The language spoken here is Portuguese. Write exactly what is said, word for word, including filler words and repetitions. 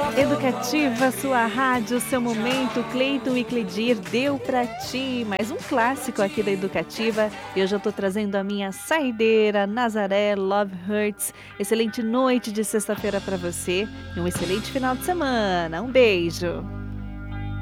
Educativa, sua rádio, seu momento, Cleiton e Cledir, deu pra ti. Mais um clássico aqui da Educativa. E hoje eu tô trazendo a minha saideira, Nazaré, Love Hurts. Excelente noite de sexta-feira pra você e um excelente final de semana. Um beijo.